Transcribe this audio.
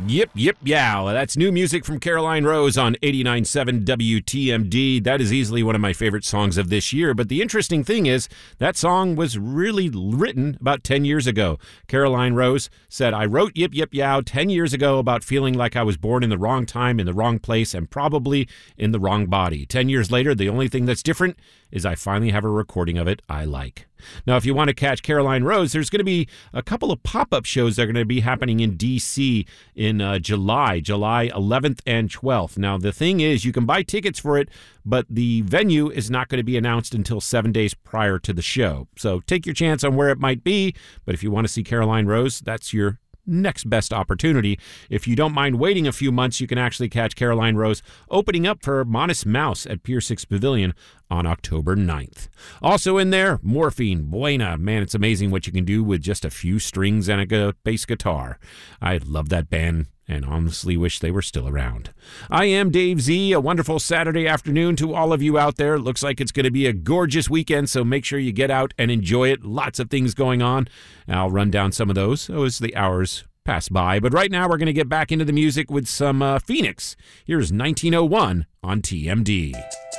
Yip, yip, yow. That's new music from Caroline Rose on 89.7 WTMD. That is easily one of my favorite songs of this year. But the interesting thing is that song was really written about 10 years ago. Caroline Rose said, I wrote Yip, Yip, Yow 10 years ago about feeling like I was born in the wrong time, in the wrong place, and probably in the wrong body. 10 years later, the only thing that's different is I finally have a recording of it I like. Now, if you want to catch Caroline Rose, there's going to be a couple of pop-up shows that are going to be happening in D.C. in July 11th and 12th. Now, the thing is, you can buy tickets for it, but the venue is not going to be announced until 7 days prior to the show. So take your chance on where it might be, but if you want to see Caroline Rose, that's your next best opportunity. If you don't mind waiting a few months, you can actually catch Caroline Rose opening up for Modest Mouse at Pier 6 Pavilion on October 9th. Also in there, Morphine, Buena. Man, it's amazing what you can do with just a few strings and a bass guitar. I love that band and honestly wish they were still around. I am Dave Z. A wonderful Saturday afternoon to all of you out there. Looks like it's going to be a gorgeous weekend, so make sure you get out and enjoy it. Lots of things going on. I'll run down some of those as the hours pass by. But right now, we're going to get back into the music with some Phoenix. Here's 1901 on TMD.